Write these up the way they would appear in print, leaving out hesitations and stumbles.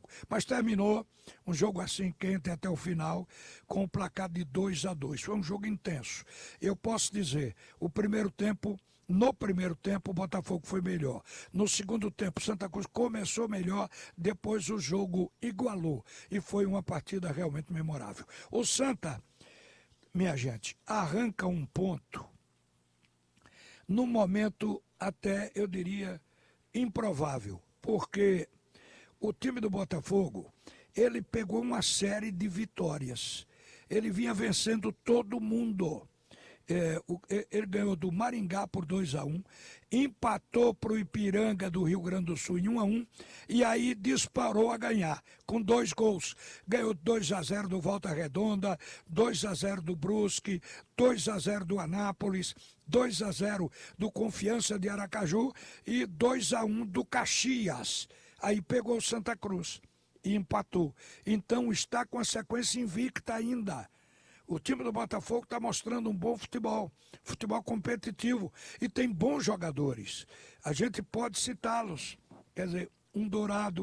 Mas terminou um jogo assim quente até o final, com o placar de 2-2. Foi um jogo intenso. Eu posso dizer, no primeiro tempo o Botafogo foi melhor. No segundo tempo, Santa Cruz começou melhor, depois o jogo igualou. E foi uma partida realmente memorável. O Santa, minha gente, arranca um ponto no momento até, eu diria, improvável, porque o time do Botafogo, ele pegou uma série de vitórias. Ele vinha vencendo todo mundo. Ele ganhou do Maringá por 2-1, empatou para o Ipiranga do Rio Grande do Sul em 1-1, e aí disparou a ganhar, com 2 gols. Ganhou 2-0 do Volta Redonda, 2-0 do Brusque, 2-0 do Anápolis, 2-0 do Confiança de Aracaju e 2-1 do Caxias. Aí pegou o Santa Cruz e empatou. Então está com a sequência invicta ainda. O time do Botafogo está mostrando um bom futebol, futebol competitivo, e tem bons jogadores. A gente pode citá-los. Quer dizer, um Dourado,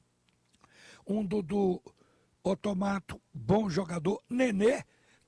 um Dudu Otomato, bom jogador. Nenê,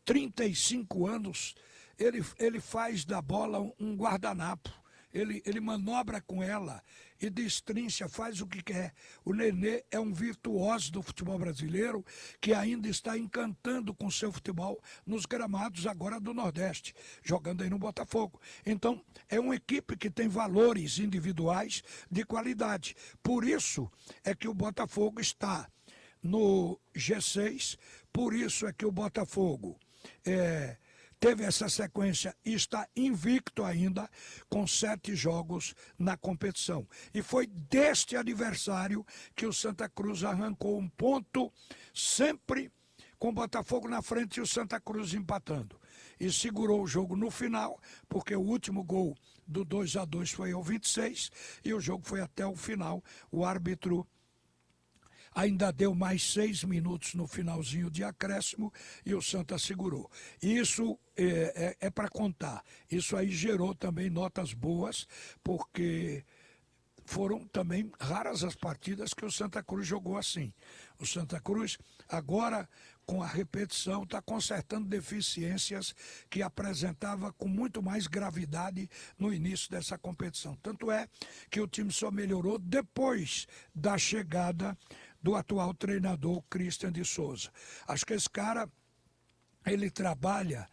35 anos, ele faz da bola um guardanapo. Ele manobra com ela e destrincha, faz o que quer. O Nenê é um virtuoso do futebol brasileiro que ainda está encantando com seu futebol nos gramados agora do Nordeste, jogando aí no Botafogo. Então, é uma equipe que tem valores individuais de qualidade. Por isso é que o Botafogo está no G6, por isso é que o Botafogo teve essa sequência e está invicto ainda, com 7 jogos na competição. E foi deste adversário que o Santa Cruz arrancou um ponto, sempre com o Botafogo na frente e o Santa Cruz empatando. E segurou o jogo no final, porque o último gol do 2-2 foi ao 26 e o jogo foi até o final. O árbitro ainda deu mais 6 minutos no finalzinho de acréscimo e o Santa segurou. Isso é para contar. Isso aí gerou também notas boas, porque foram também raras as partidas que o Santa Cruz jogou assim. O Santa Cruz, agora, com a repetição, está consertando deficiências que apresentava com muito mais gravidade no início dessa competição. Tanto é que o time só melhorou depois da chegada do atual treinador Christian de Souza. Acho que esse cara, ele trabalha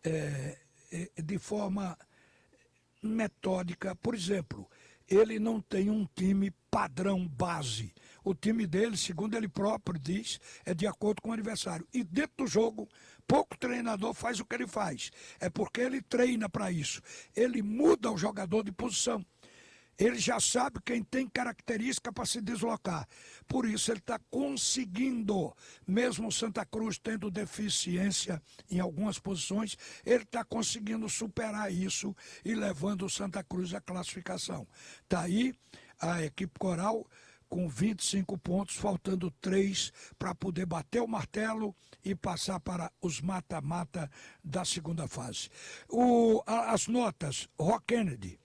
de forma metódica. Por exemplo, ele não tem um time padrão base. O time dele, segundo ele próprio diz, é de acordo com o adversário. E dentro do jogo, pouco treinador faz o que ele faz. É porque ele treina para isso. Ele muda o jogador de posição. Ele já sabe quem tem característica para se deslocar. Por isso ele está conseguindo, mesmo o Santa Cruz tendo deficiência em algumas posições, ele está conseguindo superar isso e levando o Santa Cruz à classificação. Está aí a equipe Coral com 25 pontos, faltando 3 para poder bater o martelo e passar para os mata-mata da segunda fase. As notas, Rock Kennedy.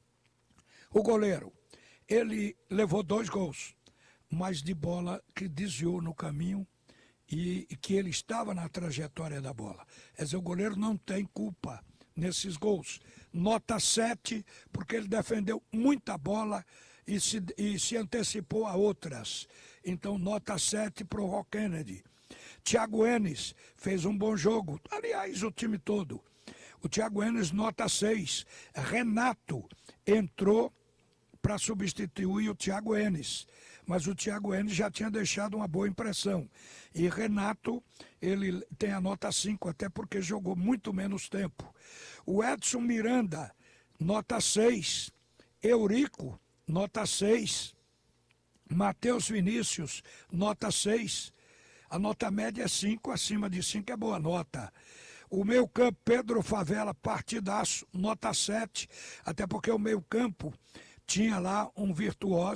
O goleiro, ele levou 2 gols, mas de bola que desviou no caminho e que ele estava na trajetória da bola. Quer dizer, o goleiro não tem culpa nesses gols. Nota 7, porque ele defendeu muita bola e se antecipou a outras. Então, nota 7 para o Rock Kennedy. Thiago Enes fez um bom jogo, aliás, o time todo. O Thiago Enes, nota 6. Renato entrou para substituir o Thiago Enes, mas o Thiago Enes já tinha deixado uma boa impressão. E Renato, ele tem a nota 5, até porque jogou muito menos tempo. O Edson Miranda, nota 6. Eurico, nota 6. Matheus Vinícius, nota 6. A nota média é 5, acima de 5 é boa nota. O meio-campo, Pedro Favela, partidaço, nota 7, até porque o meio-campo tinha lá um virtuose,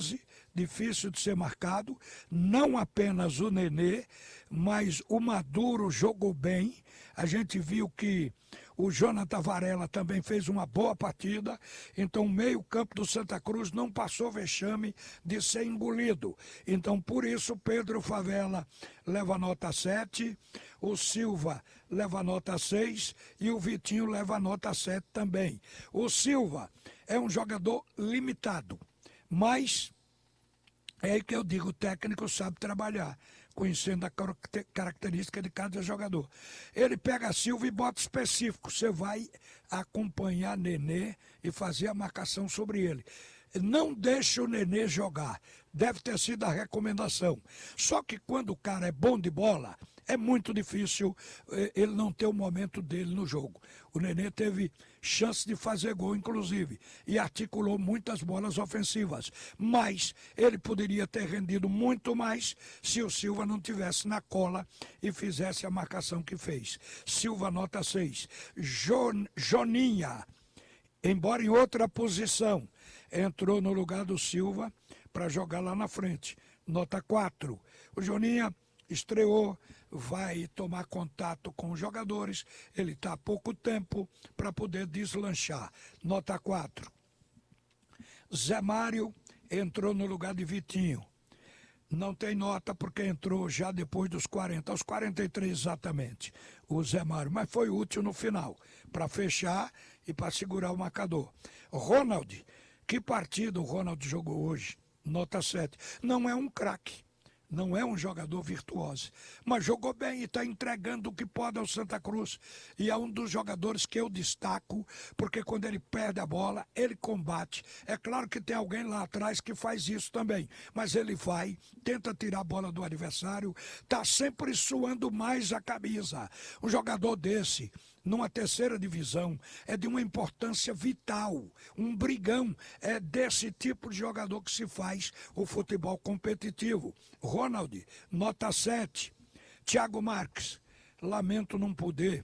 difícil de ser marcado, não apenas o Nenê, mas o Maduro jogou bem. A gente viu que o Jonathan Varela também fez uma boa partida, então o meio-campo do Santa Cruz não passou vexame de ser engolido. Então, por isso, Pedro Favela leva nota 7, o Silva leva nota 6 e o Vitinho leva nota 7 também. O Silva é um jogador limitado, mas é aí que eu digo, o técnico sabe trabalhar, conhecendo a característica de cada jogador. Ele pega a Silva e bota específico. Você vai acompanhar Nenê e fazer a marcação sobre ele. Não deixe o Nenê jogar. Deve ter sido a recomendação. Só que quando o cara é bom de bola, é muito difícil ele não ter o momento dele no jogo. O Nenê teve chance de fazer gol, inclusive, e articulou muitas bolas ofensivas. Mas ele poderia ter rendido muito mais se o Silva não tivesse na cola e fizesse a marcação que fez. Silva, nota 6. Joninha, embora em outra posição, entrou no lugar do Silva para jogar lá na frente. Nota 4. O Joninha estreou, vai tomar contato com os jogadores, ele está há pouco tempo para poder deslanchar. Nota 4. Zé Mário entrou no lugar de Vitinho. Não tem nota porque entrou já depois dos 40, aos 43 exatamente, o Zé Mário, mas foi útil no final, para fechar e para segurar o marcador. Ronald, que partido o Ronald jogou hoje? Nota 7. Não é um craque. Não é um jogador virtuoso, mas jogou bem e está entregando o que pode ao Santa Cruz. E é um dos jogadores que eu destaco, porque quando ele perde a bola, ele combate. É claro que tem alguém lá atrás que faz isso também, mas ele vai, tenta tirar a bola do adversário, está sempre suando mais a camisa. Um jogador desse, numa terceira divisão, é de uma importância vital. Um brigão, é desse tipo de jogador que se faz o futebol competitivo. Ronald, nota 7. Thiago Marques, lamento não poder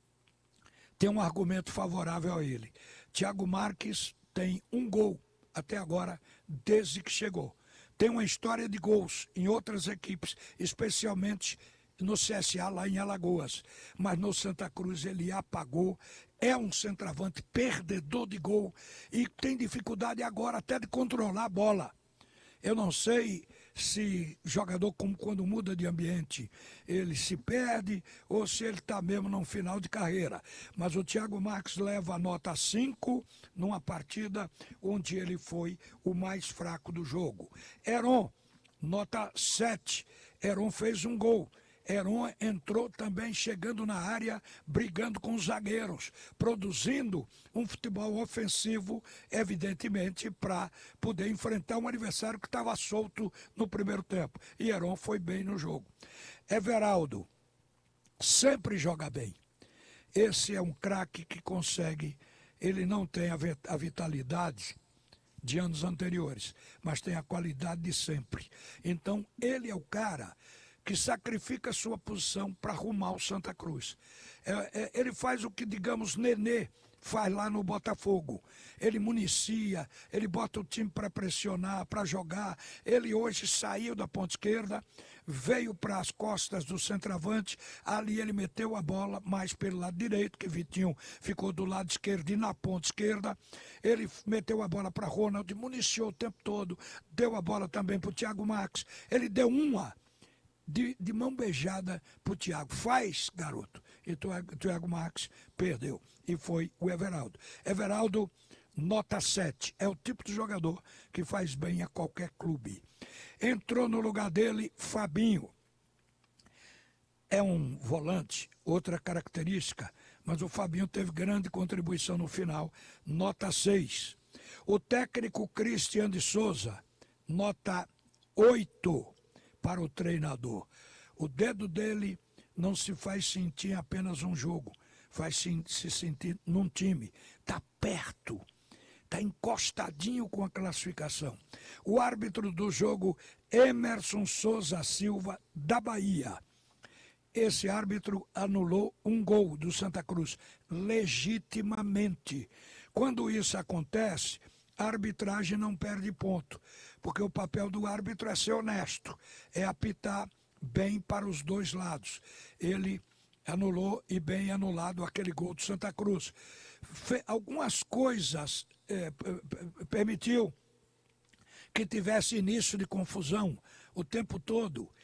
ter um argumento favorável a ele. Thiago Marques tem um gol até agora, desde que chegou. Tem uma história de gols em outras equipes, especialmente no CSA lá em Alagoas, mas no Santa Cruz ele apagou, é um centroavante perdedor de gol e tem dificuldade agora até de controlar a bola. Eu não sei se jogador, como quando muda de ambiente, ele se perde ou se ele está mesmo num final de carreira. Mas o Thiago Marques leva a nota 5 numa partida onde ele foi o mais fraco do jogo. Heron, nota 7. Heron fez um gol. Heron entrou também chegando na área, brigando com os zagueiros, produzindo um futebol ofensivo, evidentemente, para poder enfrentar um adversário que estava solto no primeiro tempo. E Heron foi bem no jogo. Everaldo sempre joga bem. Esse é um craque que consegue, ele não tem a vitalidade de anos anteriores, mas tem a qualidade de sempre. Então, ele é o cara que sacrifica a sua posição para arrumar o Santa Cruz. Ele faz o que, digamos, Nenê faz lá no Botafogo. Ele municia, ele bota o time para pressionar, para jogar. Ele hoje saiu da ponta esquerda, veio para as costas do centroavante, ali ele meteu a bola mais pelo lado direito, que Vitinho ficou do lado esquerdo e na ponta esquerda. Ele meteu a bola para Ronald, municiou o tempo todo, deu a bola também para o Thiago Marques. Ele deu uma de mão beijada pro Thiago. Faz, garoto. E o Thiago Marques perdeu. E foi o Everaldo. Everaldo, nota 7. É o tipo de jogador que faz bem a qualquer clube. Entrou no lugar dele Fabinho. É um volante, outra característica, mas o Fabinho teve grande contribuição no final. Nota 6. O técnico Cristian de Souza, nota 8. Para o treinador. O dedo dele não se faz sentir em apenas um jogo, faz se sentir num time. Está perto, está encostadinho com a classificação. O árbitro do jogo, Emerson Souza Silva, da Bahia. Esse árbitro anulou um gol do Santa Cruz, legitimamente. Quando isso acontece, a arbitragem não perde ponto, porque o papel do árbitro é ser honesto, é apitar bem para os dois lados. Ele anulou e bem anulado aquele gol do Santa Cruz. Algumas coisas permitiu que tivesse início de confusão o tempo todo.